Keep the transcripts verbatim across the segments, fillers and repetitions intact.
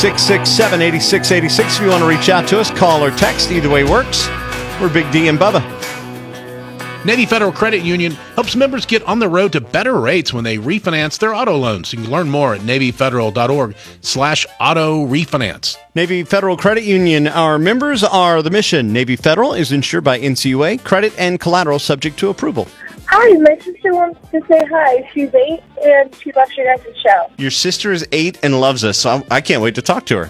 six six seven, eight six eight six. If you want to reach out to us, call or text. Either way works. We're Big D and Bubba. Navy Federal Credit Union helps members get on the road to better rates when they refinance their auto loans. You can learn more at NavyFederal.org slash auto refinance. Navy Federal Credit Union. Our members are the mission. Navy Federal is insured by N C U A. Credit and collateral subject to approval. Hi, my sister wants to say hi. She's eight, and she loves your guys' show. Your sister is eight and loves us, so I can't wait to talk to her.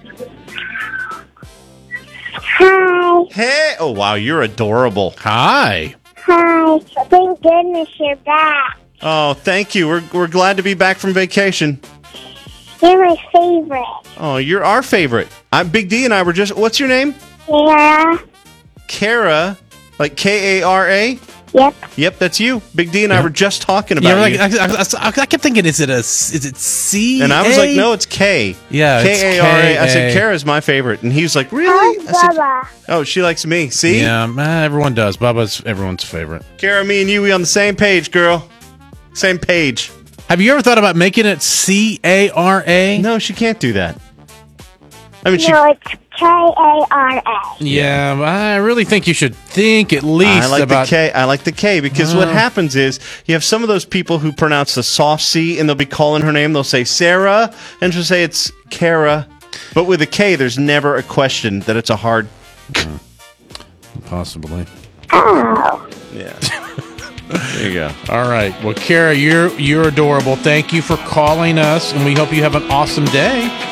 Hi. Hey! Oh, wow, you're adorable. Hi. Hi. Thank goodness you're back. Oh, thank you. We're we're glad to be back from vacation. You're my favorite. Oh, you're our favorite. I'm Big D and I were just... What's your name? Kara. Kara. Like K A R A? Yep. Yep, that's you. Big D and I were just talking about Yeah, like, you. I, I, I, I kept thinking, is it a, is it C? And I was like, no, it's K. Yeah, it's K A R A. I said, K A. Kara's my favorite. And he was like, really? How's I said, Bubba? oh, she likes me. See? Yeah, uh, everyone does. Bubba's everyone's favorite. Kara, me and you, we on the same page, girl. Same page. Have you ever thought about making it C A R A? No, she can't do that. I mean, she... No, it's K A R A. Yeah, I really think you should think at least I like about... the K. I like the K because Uh. what happens is you have some of those people who pronounce the soft C and they'll be calling her name. They'll say Sarah and she'll say it's Kara. But with a K, there's never a question that it's a hard... Possibly. Oh. Yeah. There you go. All right. Well, Kara, you're you're adorable. Thank you for calling us, and we hope you have an awesome day.